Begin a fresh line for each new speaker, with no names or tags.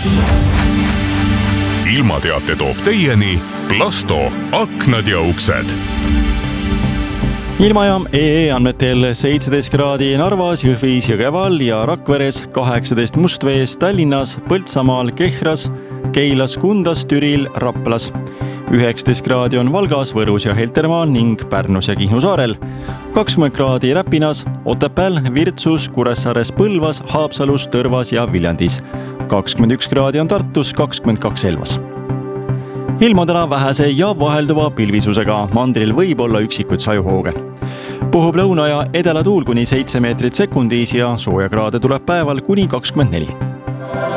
Ilmateate toob teieni Plasto aknad ja uksed.
Ilmajaam EE andmetel 17 kraadi Narvas, Jõhvis, Jõgeval ja Rakveres, 18 Mustvees, Tallinnas, Põltsamaal, Kehras, Keilas, Kundas, Türil, Raplas. 19 kraadi on Valgas, Võrus ja Heltermaal ning Pärnus ja Kihnu saarel. 20 kraadi Räpinas, Otepääl, Virtsus, Kuressaares, Põlvas, Haapsalus, Tõrvas ja Viljandis. 21 kraadi on Tartus, 22 Elvas. Ilm on täna vähese ja vahelduva pilvisusega, mandril võib olla üksikuid sajuhooge. Puhub lõuna ja edela tuul kuni 7 meetrit sekundis ja sooja kraade tuleb päeval kuni 24.